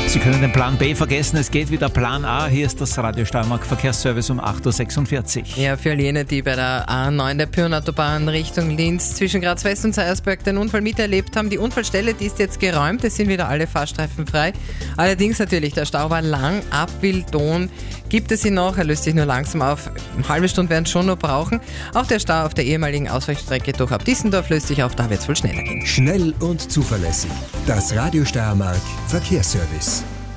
Sie können den Plan B vergessen, es geht wieder Plan A. Hier ist das Radio Steiermark Verkehrsservice um 8.46 Uhr. Ja, für all jene, die bei der A9 der Pyrenautobahn Richtung Linz zwischen Graz West und Seiersberg den Unfall miterlebt haben. Die Unfallstelle, die ist jetzt geräumt, es sind wieder alle Fahrstreifen frei. Allerdings natürlich, der Stau war lang, ab Wildon gibt es ihn noch, er löst sich nur langsam auf. Eine halbe Stunde werden es schon noch brauchen. Auch der Stau auf der ehemaligen Ausweichstrecke durch Abdissendorf löst sich auf, da wird es wohl schneller gehen. Schnell und zuverlässig. Das Radio Steiermark Verkehrsservice.